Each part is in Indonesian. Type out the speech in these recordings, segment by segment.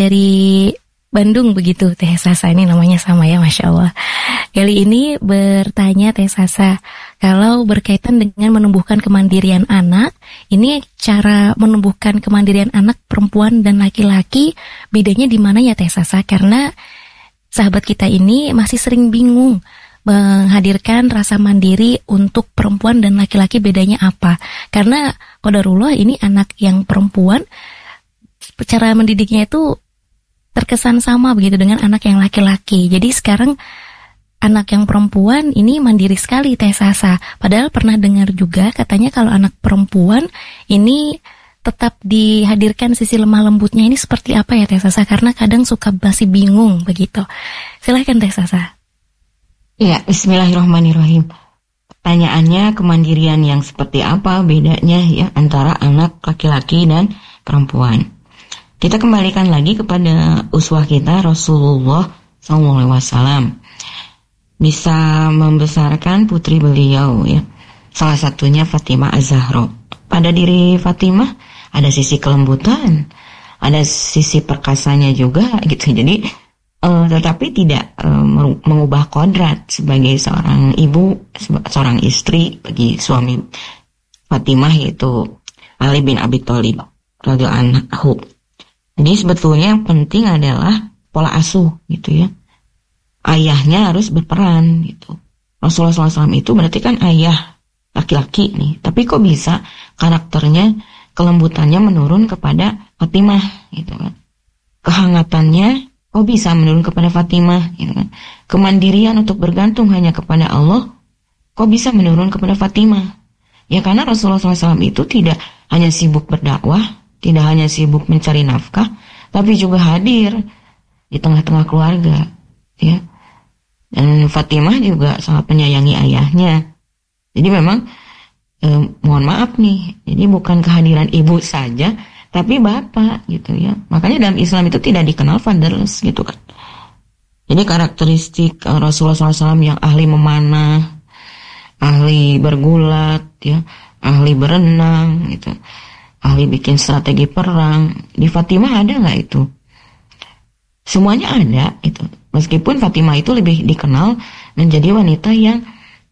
dari Bandung begitu Teh Sasa, ini namanya sama ya, Masya Allah. Kali ini bertanya Teh Sasa, kalau berkaitan dengan menumbuhkan kemandirian anak, ini cara menumbuhkan kemandirian anak perempuan dan laki-laki, bedanya di mana ya Teh Sasa? Karena sahabat kita ini masih sering bingung menghadirkan rasa mandiri untuk perempuan dan laki-laki, bedanya apa? Karena qadarullah ini anak yang perempuan, cara mendidiknya itu terkesan sama begitu dengan anak yang laki-laki. Jadi sekarang anak yang perempuan ini mandiri sekali Teh Sasa. Padahal pernah dengar juga katanya kalau anak perempuan ini tetap dihadirkan sisi lemah lembutnya, ini seperti apa ya Teh Sasa? Karena kadang suka masih bingung begitu. Silahkan Teh Sasa. Ya, bismillahirrahmanirrahim. Pertanyaannya, kemandirian yang seperti apa bedanya ya antara anak laki-laki dan perempuan. Kita kembalikan lagi kepada uswah kita Rasulullah SAW. Bisa membesarkan putri beliau ya. Salah satunya Fatimah Az-Zahra. Pada diri Fatimah ada sisi kelembutan, ada sisi perkasanya juga gitu. Jadi tetapi tidak mengubah kodrat sebagai seorang ibu, seorang istri bagi suami Fatimah, yaitu Ali bin Abi Thalib radhiyallahu anhu. Jadi sebetulnya yang penting adalah pola asuh gitu ya. Ayahnya harus berperan gitu. Rasulullah SAW itu berarti kan ayah laki-laki nih. Tapi kok bisa karakternya, kelembutannya menurun kepada Fatimah gitu kan. Kehangatannya kok bisa menurun kepada Fatimah gitu kan. Kemandirian untuk bergantung hanya kepada Allah kok bisa menurun kepada Fatimah. Ya karena Rasulullah SAW itu tidak hanya sibuk berdakwah, tidak hanya sibuk mencari nafkah, tapi juga hadir di tengah-tengah keluarga, ya. Dan Fatimah juga sangat menyayangi ayahnya. Jadi memang, mohon maaf nih, jadi bukan kehadiran ibu saja, tapi bapak, gitu ya. Makanya dalam Islam itu tidak dikenal fatherless, gitu kan. Jadi karakteristik Rasulullah SAW yang ahli memanah, ahli bergulat, ya, ahli berenang, gitu. Ahli bikin strategi perang. Di Fatimah ada nggak itu? Semuanya ada gitu. Meskipun Fatimah itu lebih dikenal menjadi wanita yang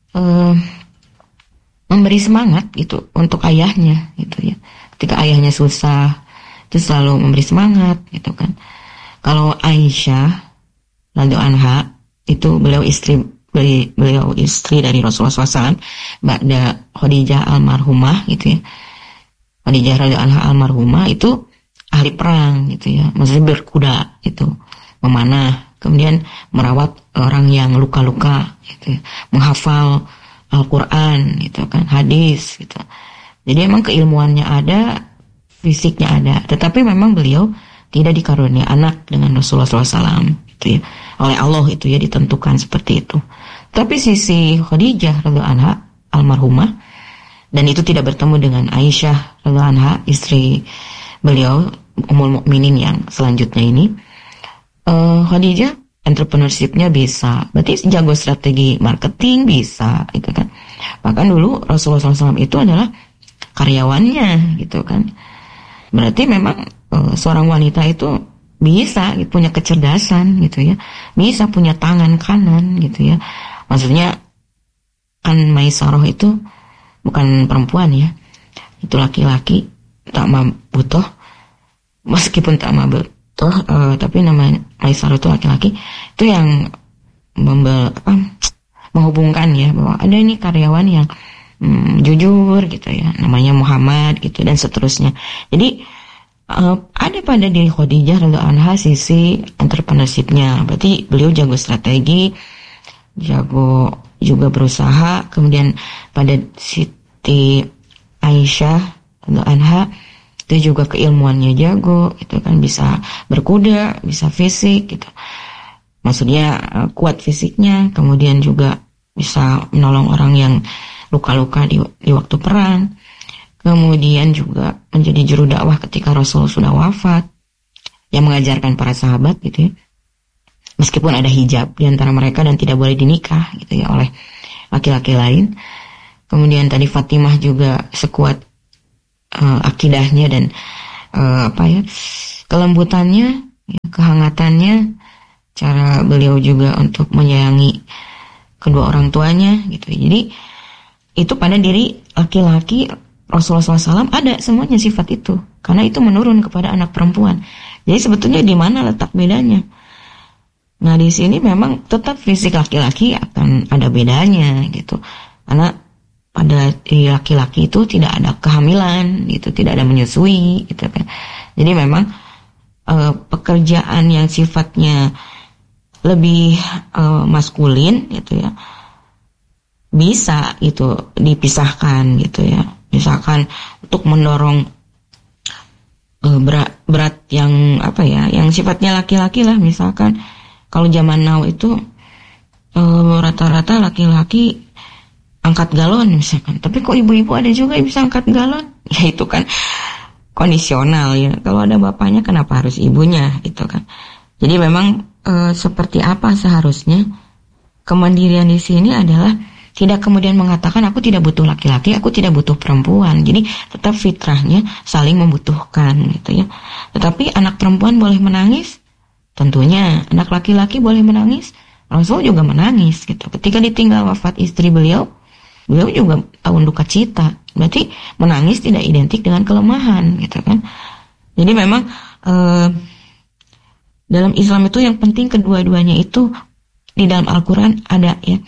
memberi semangat gitu untuk ayahnya gitu ya. Ketika ayahnya susah, itu selalu memberi semangat gitu kan. Kalau Aisyah radhiyallahu anha itu beliau istri dari Rasulullah SAW, ba'da Khadijah almarhumah gitu ya. Khadijah radhiyallahu anha almarhumah itu ahli perang gitu ya, maksudnya berkuda itu, memanah, kemudian merawat orang yang luka-luka gitu ya, menghafal Al-Quran gitu kan, hadis gitu. Jadi emang keilmuannya ada, fisiknya ada, tetapi memang beliau tidak dikarunia anak dengan Rasulullah SAW gitu ya, oleh Allah itu ya ditentukan seperti itu. Tapi sisi Khadijah radhiyallahu anha almarhumah, dan itu tidak bertemu dengan Aisyah radhiyallahu anha, istri beliau Ummul Mukminin yang selanjutnya ini. Khadijah entrepreneurship-nya bisa, berarti jago strategi marketing bisa, gitu kan. Bahkan dulu Rasulullah SAW itu adalah karyawannya, gitu kan. Berarti memang seorang wanita itu bisa gitu, punya kecerdasan, gitu ya, bisa punya tangan kanan, gitu ya. Maksudnya kan Maisarah itu bukan perempuan ya, itu laki-laki, tak butuh, meskipun tak butuh, tapi namanya Maisarah itu laki-laki, itu yang menghubungkan ya, bahwa ada ini karyawan yang jujur gitu ya, namanya Muhammad gitu, dan seterusnya. Jadi ada pada diri Khadijah radhiyallahu anha sisi entrepreneurship-nya, berarti beliau jago strategi, jago juga berusaha. Kemudian pada Siti Aisyah radhiyallahu anha itu juga keilmuannya jago gitu kan, bisa berkuda, bisa fisik gitu, maksudnya kuat fisiknya, kemudian juga bisa menolong orang yang luka-luka di waktu perang, kemudian juga menjadi juru dakwah ketika Rasul sudah wafat, yang mengajarkan para sahabat gitu ya, meskipun ada hijab di antara mereka dan tidak boleh dinikah gitu ya oleh laki-laki lain. Kemudian tadi Fatimah juga sekuat akidahnya dan kelembutannya ya, kehangatannya, cara beliau juga untuk menyayangi kedua orang tuanya gitu. Jadi itu pada diri laki-laki Rasulullah SAW ada semuanya sifat itu, karena itu menurun kepada anak perempuan. Jadi sebetulnya di mana letak bedanya? Nah di sini memang tetap fisik laki-laki akan ada bedanya gitu, karena pada laki-laki itu tidak ada kehamilan gitu, tidak ada menyusui gitu kan. Jadi memang pekerjaan yang sifatnya lebih maskulin gitu ya, bisa itu dipisahkan gitu ya. Misalkan untuk mendorong berat yang apa ya, yang sifatnya laki-laki lah. Misalkan kalau zaman now itu rata-rata laki-laki angkat galon misalkan, tapi kok ibu-ibu ada juga yang bisa angkat galon? Ya itu kan kondisional ya. Kalau ada bapaknya kenapa harus ibunya gitu kan? Jadi memang seperti apa seharusnya kemandirian di sini adalah tidak kemudian mengatakan aku tidak butuh laki-laki, aku tidak butuh perempuan. Jadi tetap fitrahnya saling membutuhkan gitu ya. Tetapi anak perempuan boleh menangis, tentunya anak laki-laki boleh menangis. Rasul juga menangis gitu. Ketika ditinggal wafat istri beliau juga tahun duka cita. Berarti menangis tidak identik dengan kelemahan gitu kan. Jadi memang dalam Islam itu yang penting kedua-duanya itu di dalam Al-Quran ada ya,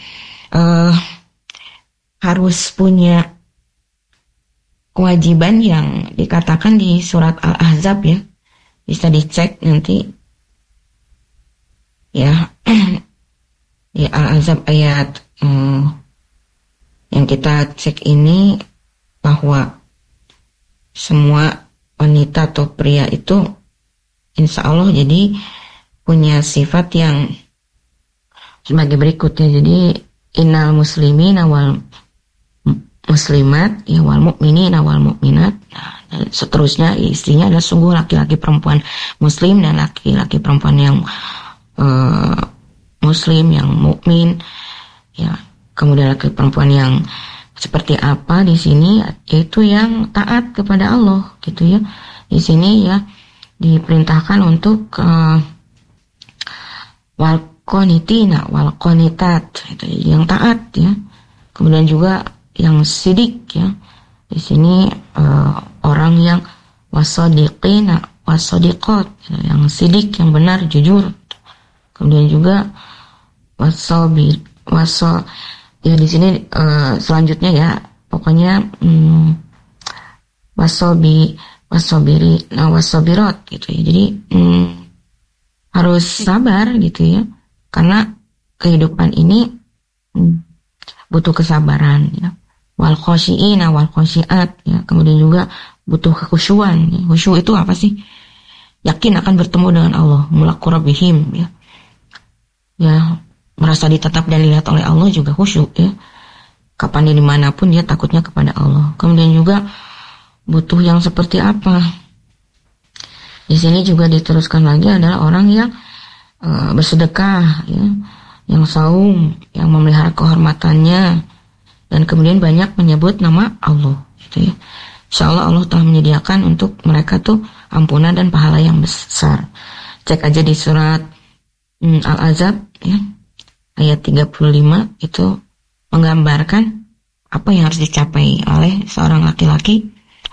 harus punya kewajiban yang dikatakan di surat Al-Ahzab ya, bisa dicek nanti ya. Di Al-Ahzab ayat yang kita cek ini, bahwa semua wanita atau pria itu insya Allah jadi punya sifat yang sebagai berikutnya. Jadi innal muslimina wal muslimat ya wal mu'minina wal mu'minat. Nah, dan seterusnya istrinya adalah sungguh laki-laki perempuan muslim dan laki-laki perempuan yang muslim, yang mukmin ya. Kemudian laki perempuan yang seperti apa di sini, yaitu yang taat kepada Allah gitu ya. Di sini ya diperintahkan untuk wal qanitina wal qanitat gitu, yang taat ya. Kemudian juga yang sidik ya. Di sini orang yang wasadiqina wasadiqat, yang sidik, yang benar, jujur. Kemudian juga ya di sini selanjutnya ya, pokoknya wasabiri wasabirat gitu ya. Jadi harus sabar gitu ya, karena kehidupan ini butuh kesabaran ya. Wal khosyiina wal khosyiat ya. Kemudian juga butuh kekhusyuan ya. Khusyuk itu apa sih? Yakin akan bertemu dengan Allah, mulaqu rabbihim ya. Ya, merasa ditatap dan dilihat oleh Allah juga khusyuk ya. Kapan dan dimanapun dia takutnya kepada Allah. Kemudian juga butuh yang seperti apa? Di sini juga diteruskan lagi adalah orang yang bersedekah ya, yang saum, yang memelihara kehormatannya, dan kemudian banyak menyebut nama Allah gitu ya. Insyaallah Allah telah menyediakan untuk mereka tuh ampunan dan pahala yang besar. Cek aja di surat Al-Ahzab ya, ayat 35 itu menggambarkan apa yang harus dicapai oleh seorang laki-laki,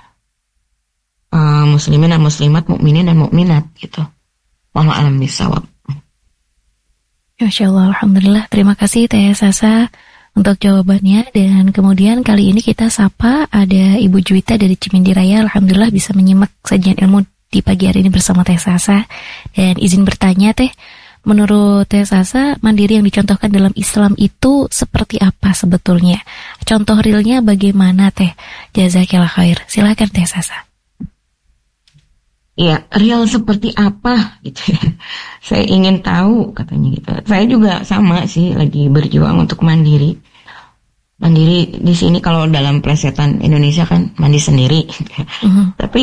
muslimin dan muslimat, mukminin dan mukminat gitu. Wallahu a'lam bishawab. Masya Allah, alhamdulillah. Terima kasih Teh Sasa untuk jawabannya. Dan kemudian kali ini kita sapa ada Ibu Juwita dari Cimindi Raya. Alhamdulillah bisa menyimak sajian ilmu di pagi hari ini bersama Teh Sasa. Dan izin bertanya Teh, menurut Teh Sasa, mandiri yang dicontohkan dalam Islam itu seperti apa sebetulnya? Contoh realnya bagaimana Teh? Jazakillah khair. Silakan Teh Sasa. Ya, real seperti apa gitu ya. Saya ingin tahu katanya gitu. Saya juga sama sih lagi berjuang untuk mandiri. Mandiri di sini kalau dalam plesetan Indonesia kan mandi sendiri. Tapi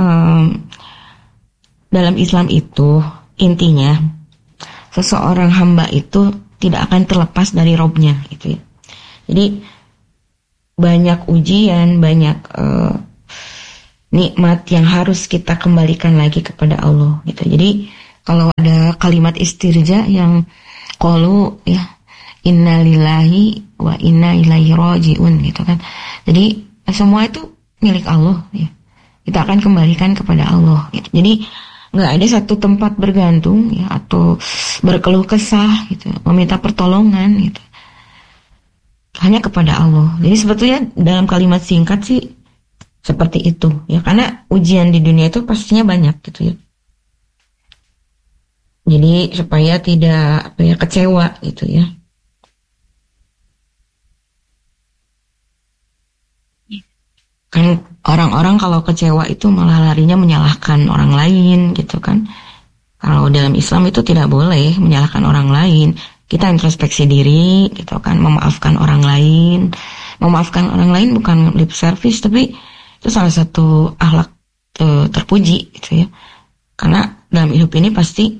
dalam Islam itu intinya seseorang hamba itu tidak akan terlepas dari Robnya gitu ya. Jadi banyak ujian, banyak nikmat yang harus kita kembalikan lagi kepada Allah gitu. Jadi Kalau ada kalimat istirja yang qalu ya inna lillahi wa inna ilaihi rajiun gitu kan. Jadi semua itu milik Allah ya. Kita akan kembalikan kepada Allah gitu. Jadi nggak ada satu tempat bergantung ya atau berkeluh kesah gitu, meminta pertolongan gitu. Hanya kepada Allah. Jadi sebetulnya dalam kalimat singkat sih seperti itu ya, karena ujian di dunia itu pastinya banyak gitu ya. Jadi supaya tidak kecewa gitu ya. Kan orang-orang kalau kecewa itu malah larinya menyalahkan orang lain gitu kan. Kalau dalam Islam itu tidak boleh menyalahkan orang lain. Kita introspeksi diri gitu kan, memaafkan orang lain. Memaafkan orang lain bukan lip service, tapi itu salah satu akhlak terpuji gitu ya. Karena dalam hidup ini pasti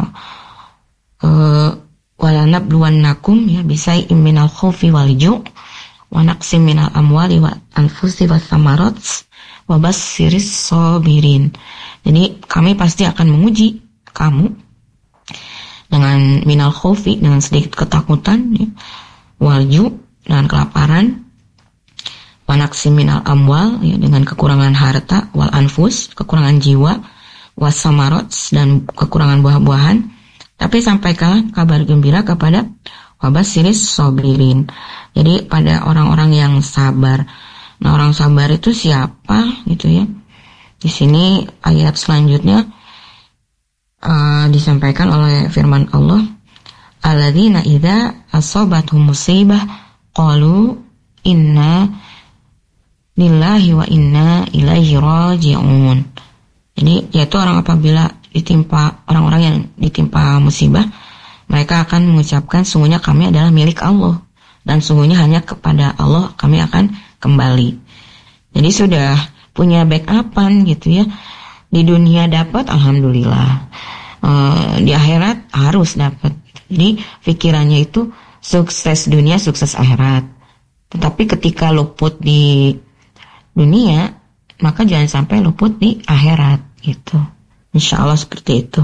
walanabluwannakum ya bisai minal khaufi wal ju' wa naqsim minal amwali wa anfusi was samarat wa bassiris sabirin. Jadi kami pasti akan menguji kamu dengan minal khaufi, dengan sedikit ketakutan ya, wal ju' dengan kelaparan, wa naqsim minal amwal ya, dengan kekurangan harta, wal anfus kekurangan jiwa, was samarat dan kekurangan buah-buahan. Tapi sampaikanlah kabar gembira kepada wabassiris sabirin. Jadi pada orang-orang yang sabar. Nah, orang sabar itu siapa gitu ya? Di sini ayat selanjutnya disampaikan oleh firman Allah, alladzina idza asabathum musibah qalu inna lillahi wa inna ilaihi raji'un. Jadi yaitu orang apabila orang-orang yang ditimpa musibah, mereka akan mengucapkan sungguhnya kami adalah milik Allah dan sungguhnya hanya kepada Allah kami akan kembali. Jadi sudah punya backupan gitu ya. Di dunia dapat alhamdulillah, di akhirat harus dapat. Jadi pikirannya itu sukses dunia, sukses akhirat. Tetapi ketika luput di dunia, maka jangan sampai luput di akhirat gitu. Insya Allah seperti itu.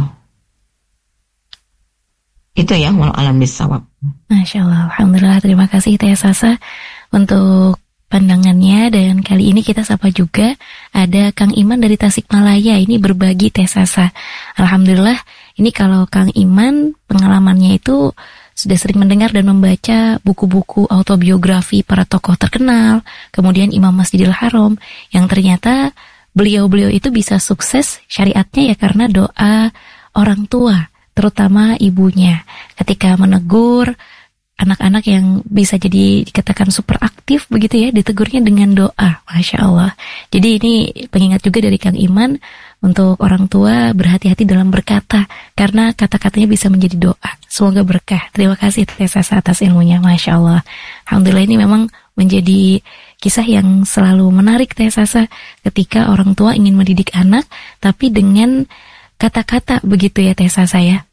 Itu ya, walau alam bisawab. Masya Allah, alhamdulillah, terima kasih Teh Sasa untuk pandangannya. Dan kali ini kita sapa juga ada Kang Iman dari Tasikmalaya. Ini berbagi Teh Sasa. Alhamdulillah, ini kalau Kang Iman pengalamannya itu sudah sering mendengar dan membaca buku-buku autobiografi para tokoh terkenal, kemudian Imam Masjidil Haram, yang ternyata beliau-beliau itu bisa sukses syariatnya ya karena doa orang tua, terutama ibunya ketika menegur anak-anak yang bisa jadi dikatakan super aktif begitu ya, ditegurnya dengan doa. Masya Allah. Jadi ini pengingat juga dari Kang Iman untuk orang tua berhati-hati dalam berkata, karena kata-katanya bisa menjadi doa. Semoga berkah. Terima kasih Teh Sasa atas ilmunya. Masya Allah. Alhamdulillah, ini memang menjadi kisah yang selalu menarik Teh Sasa ketika orang tua ingin mendidik anak tapi dengan kata-kata begitu ya Teh Sasa ya.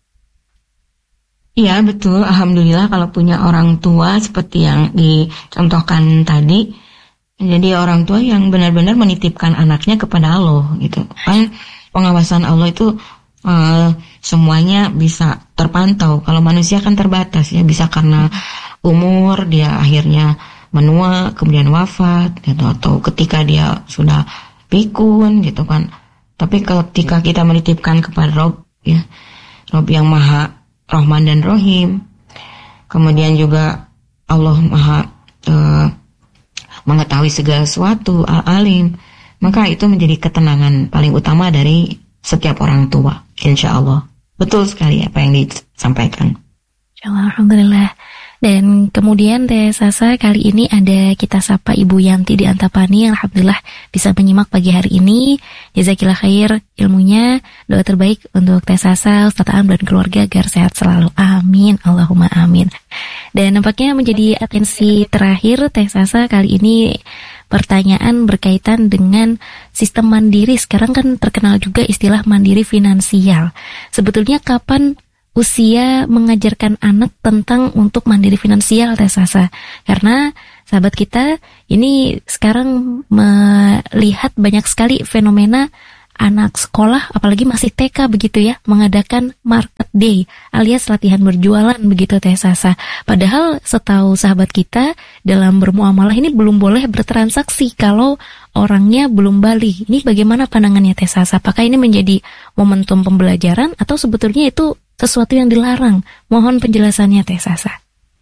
Iya betul, alhamdulillah kalau punya orang tua seperti yang dicontohkan tadi. Jadi orang tua yang benar-benar menitipkan anaknya kepada Allah gitu. Kan pengawasan Allah itu semuanya bisa terpantau. Kalau manusia kan terbatas ya, bisa karena umur dia akhirnya menua kemudian wafat gitu, atau ketika dia sudah pikun gitu kan. Tapi ketika kita menitipkan kepada Rob ya, Rob yang Maha Rahman dan Rahim, kemudian juga Allah Maha mengetahui segala sesuatu, Al-Alim, maka itu menjadi ketenangan paling utama dari setiap orang tua, insya Allah. Betul sekali apa yang disampaikan. Insya Allah, alhamdulillah. Dan kemudian Teh Sasa, kali ini ada kita sapa Ibu Yanti di Antapani. Alhamdulillah bisa menyimak pagi hari ini. Jazakillah khair ilmunya. Doa terbaik untuk Teh Sasa, Ustaz Am dan keluarga agar sehat selalu. Amin. Allahumma amin. Dan nampaknya menjadi atensi terakhir Teh Sasa kali ini, pertanyaan berkaitan dengan sistem mandiri. Sekarang kan terkenal juga istilah mandiri finansial. Sebetulnya kapan usia mengajarkan anak tentang untuk mandiri finansial Teh Sasa? Karena sahabat kita ini sekarang melihat banyak sekali fenomena anak sekolah, apalagi masih TK begitu ya, mengadakan market day alias latihan berjualan begitu Teh Sasa. Padahal setahu sahabat kita dalam bermuamalah ini belum boleh bertransaksi kalau orangnya belum balik. Ini bagaimana pandangannya Teh Sasa? Apakah ini menjadi momentum pembelajaran atau sebetulnya itu sesuatu yang dilarang? Mohon penjelasannya Teh Sasa.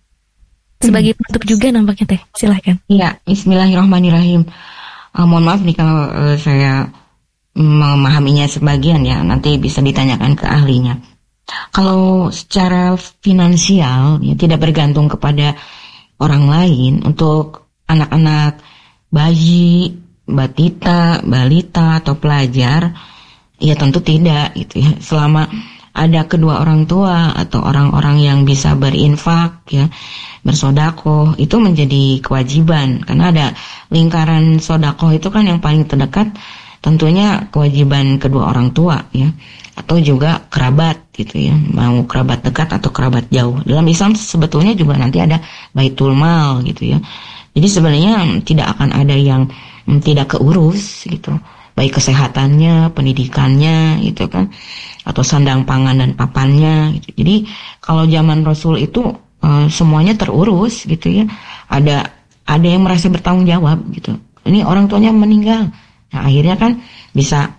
Sebagai penutup juga nampaknya Teh, silahkan. Iya, bismillahirrahmanirrahim. Mohon maaf nih kalau saya memahaminya sebagian ya, nanti bisa ditanyakan ke ahlinya. Kalau secara finansial ya tidak bergantung kepada orang lain untuk anak-anak bayi, batita, balita atau pelajar, ya tentu tidak gitu ya. Selama ada kedua orang tua atau orang-orang yang bisa berinfak ya, bersodakoh, itu menjadi kewajiban karena ada lingkaran sodakoh itu kan yang paling terdekat tentunya kewajiban kedua orang tua ya, atau juga kerabat gitu ya, mau kerabat dekat atau kerabat jauh. Dalam Islam sebetulnya juga nanti ada baitul mal gitu ya. Jadi sebenarnya tidak akan ada yang tidak keurus gitu, baik kesehatannya, pendidikannya gitu kan, atau sandang pangan dan papannya gitu. Jadi kalau zaman Rasul itu semuanya terurus gitu ya. Ada yang merasa bertanggung jawab gitu. Ini orang tuanya meninggal. Nah, akhirnya kan bisa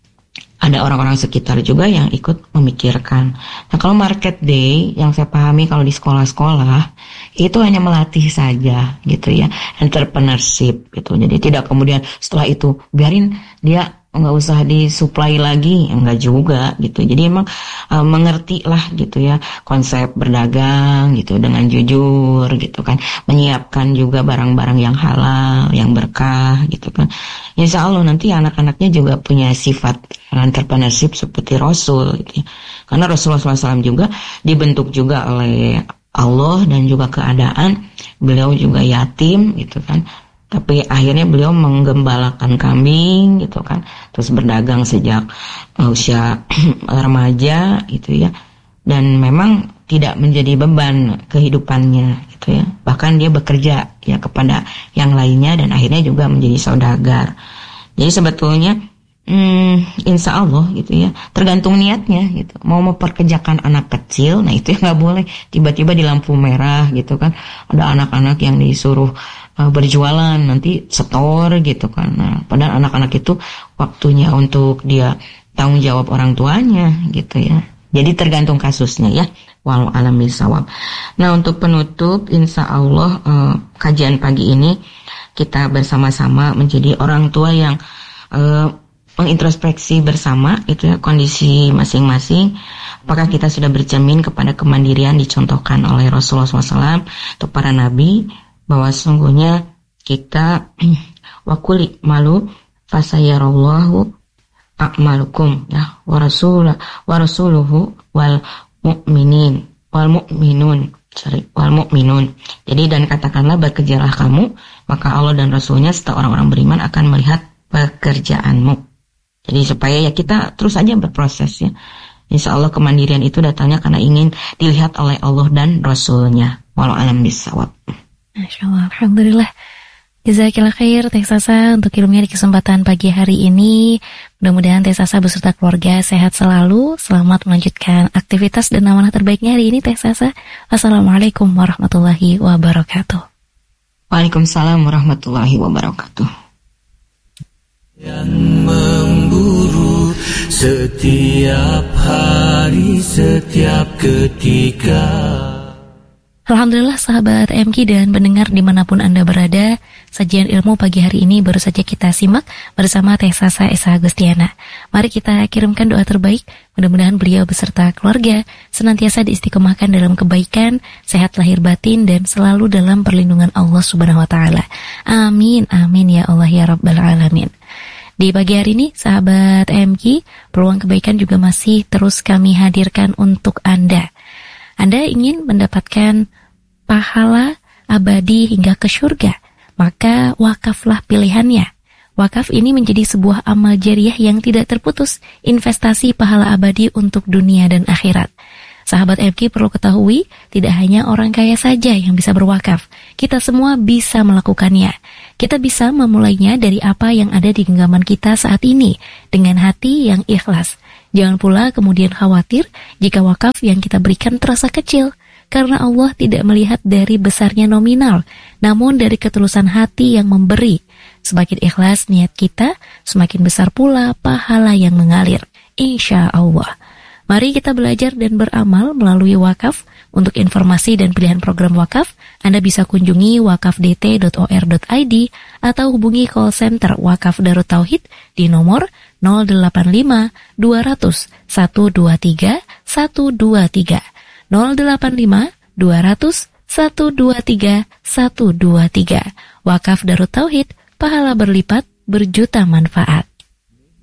ada orang-orang sekitar juga yang ikut memikirkan. Nah, kalau market day yang saya pahami kalau di sekolah-sekolah itu hanya melatih saja gitu ya, entrepreneurship gitu. Jadi tidak kemudian setelah itu biarin dia nggak usah disuplai lagi, enggak juga gitu. Jadi emang mengerti lah gitu ya konsep berdagang gitu dengan jujur gitu kan, menyiapkan juga barang-barang yang halal, yang berkah gitu kan. Insya Allah nanti anak-anaknya juga punya sifat entrepreneurship seperti Rasul gitu ya. Karena Rasulullah SAW juga dibentuk juga oleh Allah dan juga keadaan beliau juga yatim gitu kan. Tapi akhirnya beliau menggembalakan kambing gitu kan, terus berdagang sejak usia remaja gitu ya, dan memang tidak menjadi beban kehidupannya gitu ya. Bahkan dia bekerja ya kepada yang lainnya dan akhirnya juga menjadi saudagar. Jadi sebetulnya insya Allah gitu ya, tergantung niatnya gitu. Mau memperkerjakan anak kecil, nah itu ya nggak boleh tiba-tiba di lampu merah gitu kan, ada anak-anak yang disuruh berjualan nanti setor gitu kan. Nah, padahal anak-anak itu waktunya untuk dia tanggung jawab orang tuanya gitu ya. Jadi tergantung kasusnya ya. Walau alam bisawab. Nah, untuk penutup insya Allah kajian pagi ini kita bersama-sama menjadi orang tua yang mengintrospeksi bersama itu ya kondisi masing-masing. Apakah kita sudah bercermin kepada kemandirian dicontohkan oleh Rasulullah SAW atau para nabi, bahwa sesungguhnya kita wakuli malu fasayarallahu a'malukum ya wa rasuluhu wal mu'minun. Jadi dan katakanlah bekerjalah kamu, maka Allah dan Rasulnya serta orang-orang beriman akan melihat pekerjaanmu. Jadi supaya ya kita terus aja berproses ya. Insya Allah kemandirian itu datangnya karena ingin dilihat oleh Allah dan Rasulnya. Walau alam bisawab. Masya Allah, alhamdulillah. Jazakillah khair Teh Sasa untuk ilmunya di kesempatan pagi hari ini. Mudah-mudahan Teh Sasa beserta keluarga sehat selalu. Selamat melanjutkan aktivitas dan amanah terbaiknya hari ini Teh Sasa. Wassalamualaikum warahmatullahi wabarakatuh. Waalaikumsalam warahmatullahi wabarakatuh. Yang memburu setiap hari, setiap ketika. Alhamdulillah sahabat MK dan pendengar dimanapun Anda berada, sajian ilmu pagi hari ini baru saja kita simak bersama Teh Sasa Esa Agustiana. Mari kita kirimkan doa terbaik, mudah-mudahan beliau beserta keluarga senantiasa diistiqomahkan dalam kebaikan, sehat lahir batin dan selalu dalam perlindungan Allah Subhanahu wa taala. Amin, amin ya Allah ya Rabbal alamin. Di pagi hari ini sahabat MK, peluang kebaikan juga masih terus kami hadirkan untuk Anda. Anda ingin mendapatkan pahala abadi hingga ke surga, maka wakaflah pilihannya. Wakaf ini menjadi sebuah amal jariah yang tidak terputus, investasi pahala abadi untuk dunia dan akhirat. Sahabat FK perlu ketahui, tidak hanya orang kaya saja yang bisa berwakaf. Kita semua bisa melakukannya. Kita bisa memulainya dari apa yang ada di genggaman kita saat ini, dengan hati yang ikhlas. Jangan pula kemudian khawatir jika wakaf yang kita berikan terasa kecil, karena Allah tidak melihat dari besarnya nominal, namun dari ketulusan hati yang memberi. Semakin ikhlas niat kita, semakin besar pula pahala yang mengalir. Insya Allah. Mari kita belajar dan beramal melalui wakaf. Untuk informasi dan pilihan program wakaf, Anda bisa kunjungi wakafdt.or.id atau hubungi call center Wakaf Darut Tauhid di nomor 085 200 123 123 085 200 123 123. Wakaf Darut Tauhid, pahala berlipat, berjuta manfaat.